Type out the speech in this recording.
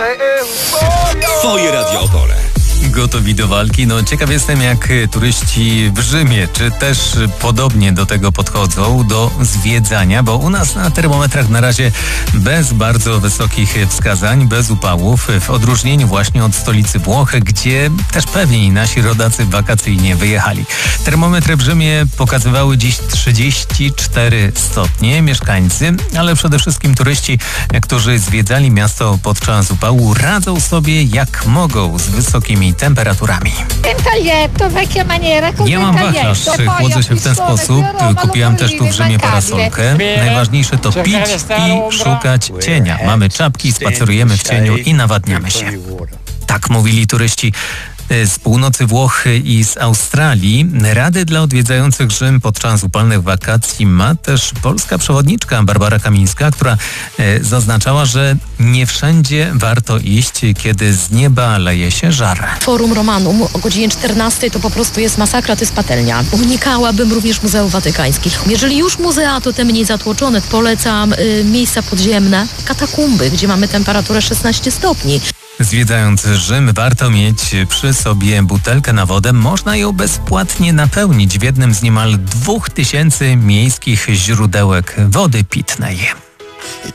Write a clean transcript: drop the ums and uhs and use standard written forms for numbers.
Twoje Radio Opole. Gotowi do walki? No ciekaw jestem, jak turyści w Rzymie, czy też podobnie do tego podchodzą, do zwiedzania, bo u nas na termometrach na razie bez bardzo wysokich wskazań, bez upałów, w odróżnieniu właśnie od stolicy Włoch, gdzie też pewnie nasi rodacy wakacyjnie wyjechali. Termometry w Rzymie pokazywały dziś 34 stopnie. Mieszkańcy, ale przede wszystkim turyści, którzy zwiedzali miasto podczas upału, radzą sobie jak mogą z wysokimi temperaturami. Ja mam wachlarz, chłodzę się w ten sposób. Kupiłam też tu w Rzymie parasolkę. Najważniejsze to pić i szukać cienia. Mamy czapki, spacerujemy w cieniu i nawadniamy się. Tak mówili turyści z północy Włoch i z Australii. Rady dla odwiedzających Rzym podczas upalnych wakacji ma też polska przewodniczka Barbara Kamińska, która zaznaczała, że nie wszędzie warto iść, kiedy z nieba leje się żar. Forum Romanum o godzinie 14 to po prostu jest masakra, to jest patelnia. Unikałabym również muzeów watykańskich. Jeżeli już muzea, to te mniej zatłoczone. Polecam miejsca podziemne, katakumby, gdzie mamy temperaturę 16 stopni. Zwiedzając Rzym, warto mieć przy sobie butelkę na wodę. Można ją bezpłatnie napełnić w jednym z niemal 2000 miejskich źródełek wody pitnej.